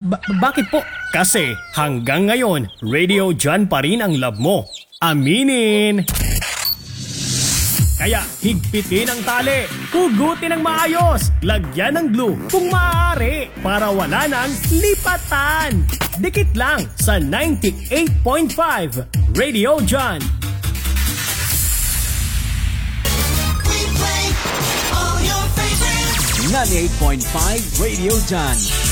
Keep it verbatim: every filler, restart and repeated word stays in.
Ba- bakit po? Kasi hanggang ngayon, Radio John pa rin ang love mo. Aminin! Kaya higpitin ang tali, hugutin ng maayos, lagyan ng glue kung maaari para wala nang lipatan. Dikit lang sa ninety-eight point five Radio John. ninety-eight point five Radio John.